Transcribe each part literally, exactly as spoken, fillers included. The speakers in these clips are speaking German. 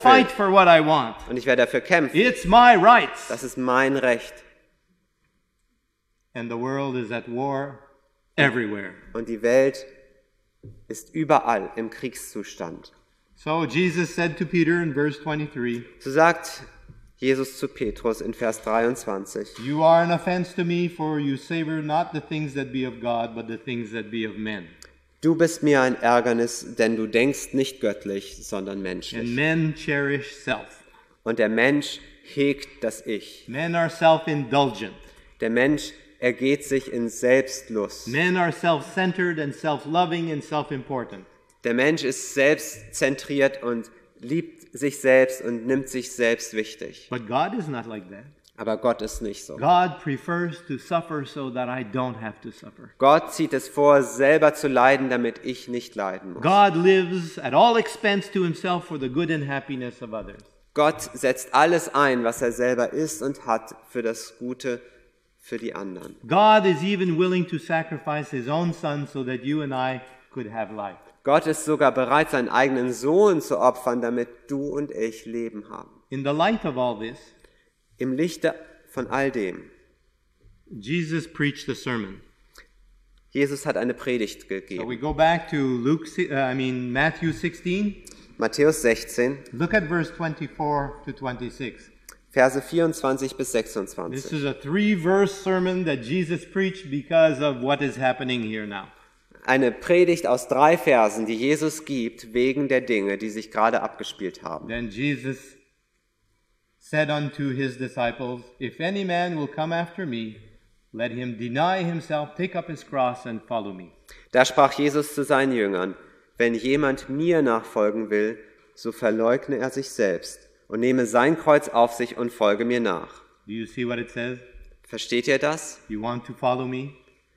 Fight for what I want. Und ich werde dafür kämpfen. It's my rights. Das ist mein Recht. And the world is at war everywhere. Und die Welt ist überall im Kriegszustand. So Jesus said to Peter in verse twenty-three, So sagt Jesus zu Petrus in Vers dreiundzwanzig. You are an offense to me, for you savor not the things that be of God, but the things that be of men. Du bist mir ein Ärgernis, denn du denkst nicht göttlich, sondern And menschlich. men cherish self. Und der Mensch hegt das Ich. Men are self-indulgent. Der Mensch ergeht sich in Selbstlust. Men are self-centered and self-loving and self-important. Der Mensch ist selbstzentriert und liebt sich selbst und nimmt sich selbst wichtig. But God is not like that. Aber Gott ist nicht so. God prefers to suffer so that I don't have to suffer. Gott zieht es vor, selber zu leiden, damit ich nicht leiden muss. God lives at all expense to himself for the good and happiness of others. Gott setzt alles ein, was er selber ist und hat, für das Gute für die anderen. God is even willing to sacrifice his own son so that you and I could have life. Gott ist sogar bereit, seinen eigenen Sohn zu opfern, damit du und ich Leben haben. In the light of all this, Im Lichte von all dem. Jesus preached a sermon. Jesus hat eine Predigt So we gegeben. go back to Luke, si- uh, I mean Matthew sixteen. Matthäus sechzehn, Look at verse twenty-four to twenty-six. Verse vierundzwanzig bis This sechsundzwanzig. is a three-verse sermon that Jesus preached because of what is happening here now. Eine Predigt aus drei Versen, die Jesus gibt, wegen der Dinge, die sich gerade abgespielt haben. Then Jesus said unto his disciples, If any man will come after me, let him deny himself, take up his cross, and follow me. Da sprach Jesus zu seinen Jüngern: Wenn jemand mir nachfolgen will, so verleugne er sich selbst und nehme sein Kreuz auf sich und folge mir nach. Do you see what it says? Versteht ihr das? You want to follow me?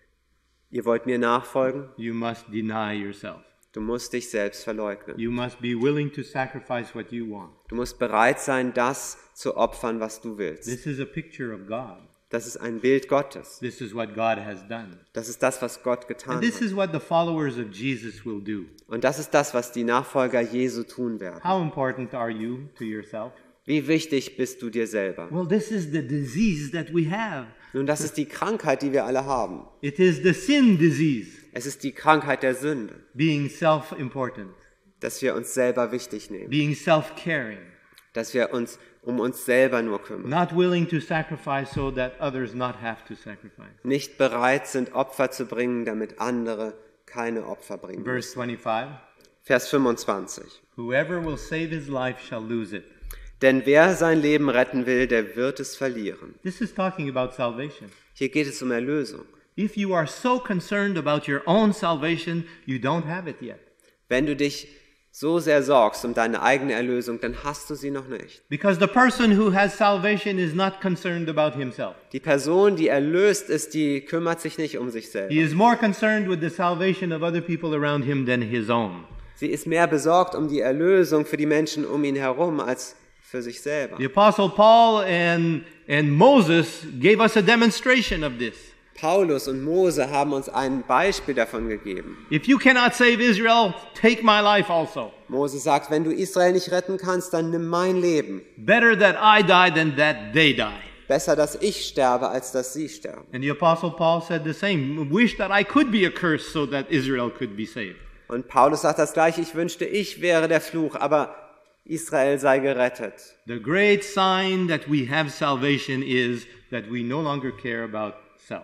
Ihr wollt mir nachfolgen? You must deny yourself. Du musst dich selbst verleugnen. You must be willing to sacrifice what you want. Du musst bereit sein, das zu opfern, was du willst. This is a picture of God. Das ist ein Bild Gottes. This is what God has done. Das ist das, was Gott getan And this hat. is what the followers of Jesus will do. Und das ist das, was die Nachfolger Jesu tun werden. How important are you to yourself? Wie wichtig bist du dir selber? Well, this is the disease that we have. Nun, das ist die Krankheit, die wir alle haben. It is the sin disease, Es ist die Krankheit der Sünde, being self-important, dass wir uns selber wichtig nehmen, being self-caring, dass wir uns um uns selber nur kümmern, not willing to sacrifice so that others not have to sacrifice. nicht bereit sind, Opfer zu bringen, damit andere keine Opfer bringen. Verse twenty-five, Vers fünfundzwanzig. whoever will save his life shall lose it. Denn wer sein Leben retten will, der wird es verlieren. This is talking about salvation. Hier geht es um Erlösung. If you are so concerned about your own salvation, you don't have it yet. Wenn du dich so sehr sorgst um deine eigene Erlösung, dann hast du sie noch nicht. Because the person who has salvation is not concerned about himself. Die Person, die erlöst ist, die kümmert sich nicht um sich selber. He is more concerned with the salvation of other people around him than his own. Sie ist mehr besorgt um die Erlösung für die Menschen um ihn herum als für sich selber. The Apostle Paul and, and Moses gave us a demonstration of this. Paulus und Mose haben uns ein Beispiel davon gegeben. If you cannot save Israel, take my life also. Mose sagt, wenn du Israel nicht retten kannst, dann nimm mein Leben. Better that I die than that they die. Besser, dass ich sterbe, als dass sie sterben. And the Apostle Paul said the same. Wish that I could be a curse so that Israel could be saved. Und Paulus sagt das Gleiche, ich wünschte, ich wäre der Fluch, aber Israel sei gerettet. The great sign that we have salvation is that we no longer care about self.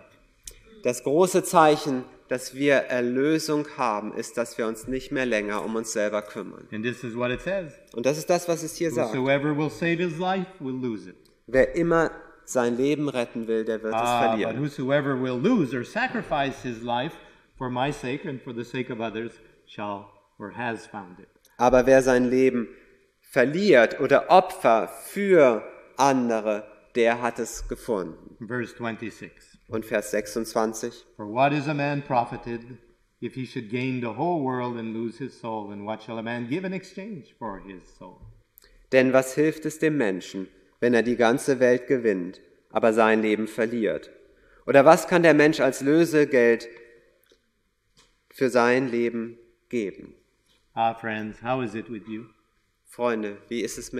Das große Zeichen, dass wir Erlösung haben, ist, dass wir uns nicht mehr länger um uns selber kümmern. And this is what it says. Und das ist das, was es hier sagt. Whosoever will save his life will lose it. Wer immer sein Leben retten will, der wird es Ah, but verlieren. whosoever will lose or sacrifice his life for my sake and for the sake of others shall or has found it. Aber wer sein Leben verliert oder Opfer für andere, der hat es gefunden. Verse twenty-six. Und Vers sechsundzwanzig. For what is a man profited if he should gain the whole world and lose his soul? And what shall a man give in exchange for his soul? Denn was hilft es dem Menschen, wenn er die ganze Welt gewinnt, aber sein Leben verliert? Oder was kann der Mensch als Lösegeld für sein Leben geben? Ah, friends, how is it with you? Freunde, wie ist es mit